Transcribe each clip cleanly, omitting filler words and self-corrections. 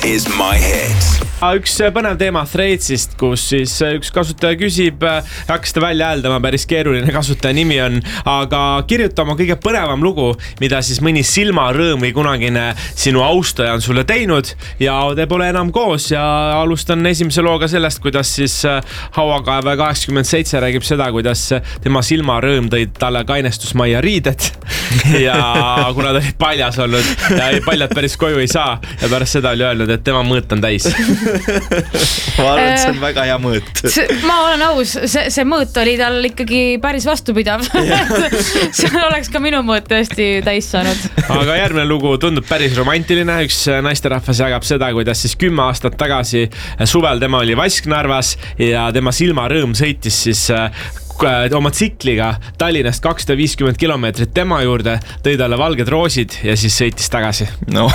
is my hit. Üks põnev teema Threadsist, kus siis üks kasutaja küsib, hakkas ta välja hääldama, päris keeruline kasutaja nimi on, aga kirjuta oma kõige põnevam lugu, mida siis mõni silmarõõm või kunagine sinu austaja on sulle teinud ja te pole enam koos ja alustan esimese looga sellest, kuidas siis Hauakaev 87 räägib seda, kuidas tema silmarõõm tõi talle kainestusmajja riided ja kuna ta oli paljas olnud ja paljad päris koju ei saa ja pärast seda oli öelnud, et tema mõõt on täis. Ma arvan, et see on väga hea mõõt. Ma olen aus, see mõõt oli tal ikkagi päris vastupidav. See oleks ka minu mõõt tõesti täis saanud. Aga järgmine lugu tundub päris romantiline. Üks naisterahvas jagab seda, kuidas siis 10 aastat tagasi suvel tema oli Vasknarvas ja tema silmarõõm sõitis siis oma tsikliga Tallinnast 250 kilomeetrit tema juurde, tõi talle valged roosid ja siis sõitis tagasi. No.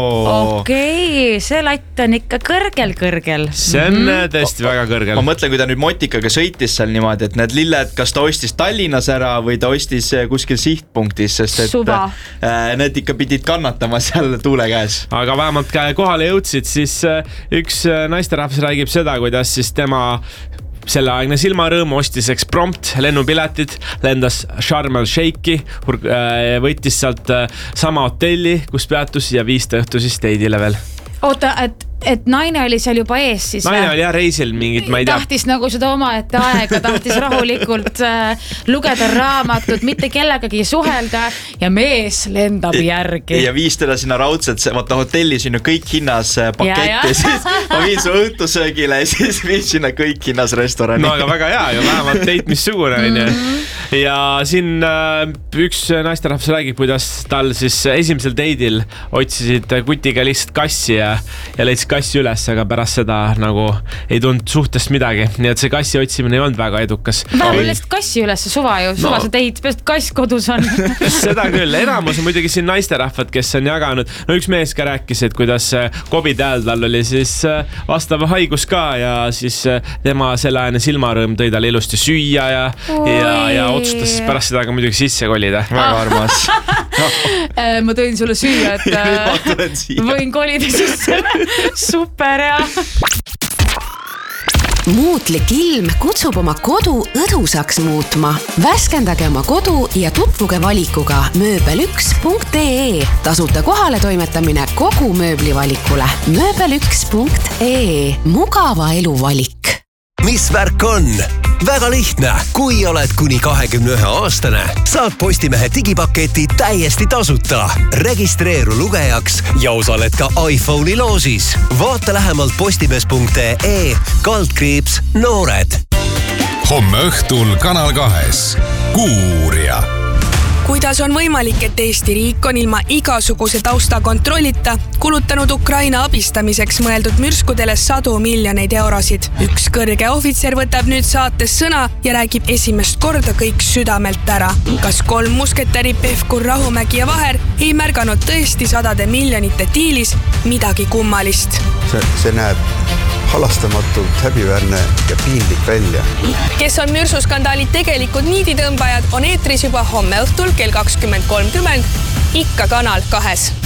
Okei, see latt on ikka kõrgel. See on tõesti väga kõrgel. Ma mõtlen, kui ta nüüd motikaga sõitis seal niimoodi, et need lilled, kas ta ostis Tallinnas ära või ta ostis kuskil sihtpunktis, sest et need ikka pidid kannatama seal tuule käes. Aga vähemalt kohale jõudsid, siis üks naisterahvas räägib seda, kuidas siis tema selleaegne silmarõõm ostis prompt lennupiletid, lendas Sharm el Sheikhi, võttis sealt sama hotelli, kus peatus ja viis ta õhtu siis teidile veel. Oota, et naine oli seal juba ees siis? Naine oli reisil mingit, ma ei tea. Tahtis nagu seda omaette aega, tahtis rahulikult lugeda raamatut, mitte kellegagi suhelda ja mees lendab järgi. Ja viis teda sinna raudselt, vaata hotellis on ju kõik hinnas paketti, siis ma viin su õhtusöögile ja siis viin sinna kõik hinnas restorani. No aga väga hea ja vähemalt teit missugune on ju. Ja siin üks naisterahvas räägib, kuidas tal siis esimesel teidil otsisid kutiga lihtsalt kassi ja leidsid kassi üles, aga pärast seda nagu ei tundnud suhtest midagi. Nii et see kassi otsimine ei olnud väga edukas. Vähem lihtsalt kassi üles, suva see teid, peast kass kodus on. Seda küll, enamus on muidugi siin naisterahvad, kes on jaganud. No üks mees ka rääkis, et kuidas COVID ajal tal oli siis vastav haigus ka ja siis tema selleaine silmarõõm tõi talle ilusti süüa ja otsustas siis pärast seda ka muidugi sisse kolida. Väga armas. Ma tõin sulle süüa, et võin kolida sisse. Super, ja. Muutlik ilm kutsub oma kodu õdusaks muutma. Värskendage oma kodu ja tutvuge valikuga mööbel1.ee. Tasuta kohale toimetamine kogu mööblivalikule. mööbel1.ee. Mugava elu valik. Mis värk on? Väga lihtne, kui oled kuni 21 aastane, saad Postimehe digipaketi täiesti tasuta. Registreeru lugejaks ja osaled ka iPhone'i loosis. Vaata lähemalt postimees.ee /noored. Homme õhtul Kanal 2 Kuuuurija. Kuidas on võimalik, et Eesti riik on ilma igasuguse taustakontrollita kulutanud Ukraina abistamiseks mõeldud mürskudele 100 miljoneid eurosid? Üks kõrge ohvitser võtab nüüd saates sõna ja räägib esimest korda kõik südamelt ära. Kas 3 musketäri Pevkur, Rahumägi ja Vaher ei märganud tõesti 100 miljonite diilis midagi kummalist? See näeb halastamatult häbiväärne ja piinlik välja. Kes on mürsuskandaali tegelikud niiditõmbajad, on eetris juba homme õhtul kell 20.30, ikka Kanal 2.